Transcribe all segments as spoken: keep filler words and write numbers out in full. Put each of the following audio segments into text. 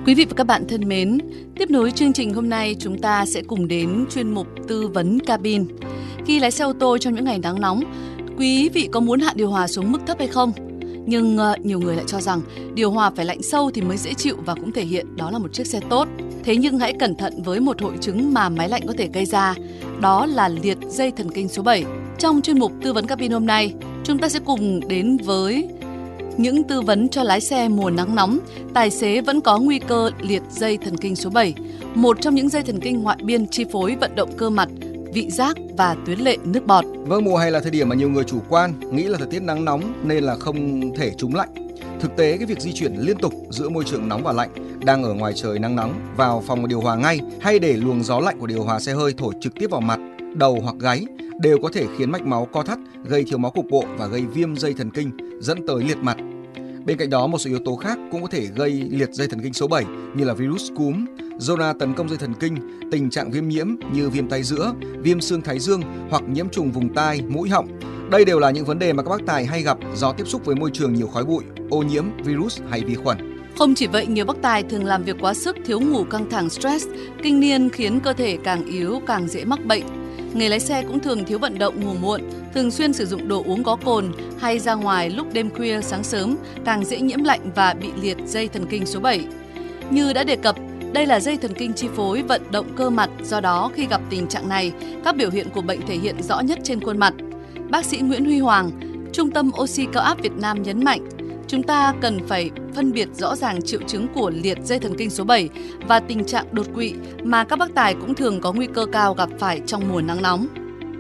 Quý vị và các bạn thân mến, tiếp nối chương trình hôm nay chúng ta sẽ cùng đến chuyên mục tư vấn cabin. Khi lái xe ô tô trong những ngày nắng nóng, quý vị có muốn hạ điều hòa xuống mức thấp hay không? Nhưng uh, nhiều người lại cho rằng điều hòa phải lạnh sâu thì mới dễ chịu và cũng thể hiện đó là một chiếc xe tốt. Thế nhưng hãy cẩn thận với một hội chứng mà máy lạnh có thể gây ra, đó là liệt dây thần kinh số bảy. Trong chuyên mục tư vấn cabin hôm nay, chúng ta sẽ cùng đến với những tư vấn cho lái xe mùa nắng nóng, tài xế vẫn có nguy cơ liệt dây thần kinh số bảy, một trong những dây thần kinh ngoại biên chi phối vận động cơ mặt, vị giác và tuyến lệ nước bọt. Vâng, mùa hè là thời điểm mà nhiều người chủ quan nghĩ là thời tiết nắng nóng nên là không thể trúng lạnh. Thực tế, cái việc di chuyển liên tục giữa môi trường nóng và lạnh, đang ở ngoài trời nắng nóng, vào phòng điều hòa ngay hay để luồng gió lạnh của điều hòa xe hơi thổi trực tiếp vào mặt, đầu hoặc gáy đều có thể khiến mạch máu co thắt, gây thiếu máu cục bộ và gây viêm dây thần kinh, dẫn tới liệt mặt. Bên cạnh đó, một số yếu tố khác cũng có thể gây liệt dây thần kinh số bảy như là virus cúm, zona tấn công dây thần kinh, tình trạng viêm nhiễm như viêm tay giữa, viêm xương thái dương hoặc nhiễm trùng vùng tai, mũi họng. Đây đều là những vấn đề mà các bác tài hay gặp do tiếp xúc với môi trường nhiều khói bụi, ô nhiễm, virus hay vi khuẩn. Không chỉ vậy, nhiều bác tài thường làm việc quá sức, thiếu ngủ, căng thẳng, stress, kinh niên khiến cơ thể càng yếu, càng dễ mắc bệnh. Người lái xe cũng thường thiếu vận động, ngủ muộn, thường xuyên sử dụng đồ uống có cồn hay ra ngoài lúc đêm khuya, sáng sớm, càng dễ nhiễm lạnh và bị liệt dây thần kinh số bảy. Như đã đề cập, đây là dây thần kinh chi phối vận động cơ mặt, do đó khi gặp tình trạng này, các biểu hiện của bệnh thể hiện rõ nhất trên khuôn mặt. Bác sĩ Nguyễn Huy Hoàng, Trung tâm Oxy Cao áp Việt Nam nhấn mạnh, chúng ta cần phải phân biệt rõ ràng triệu chứng của liệt dây thần kinh số bảy và tình trạng đột quỵ mà các bác tài cũng thường có nguy cơ cao gặp phải trong mùa nắng nóng.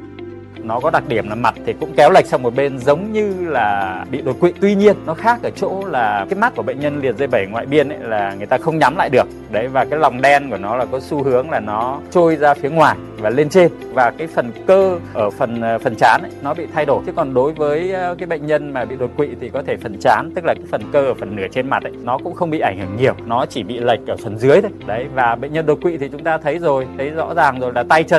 Nó có đặc điểm là mặt thì cũng kéo lệch sang một bên giống như là bị đột quỵ. Tuy nhiên nó khác ở chỗ là cái mắt của bệnh nhân liệt dây bảy ngoại biên ấy là người ta không nhắm lại được. Đấy, và cái lòng đen của nó là có xu hướng là nó trôi ra phía ngoài và lên trên. Và cái phần cơ ở phần phần trán ấy, nó bị thay đổi. Chứ còn đối với cái bệnh nhân mà bị đột quỵ thì có thể phần trán, tức là cái phần cơ ở phần nửa trên mặt ấy, nó cũng không bị ảnh hưởng nhiều. Nó chỉ bị lệch ở phần dưới thôi. Đấy, và bệnh nhân đột quỵ thì chúng ta thấy rồi, thấy rõ ràng rồi là tay chân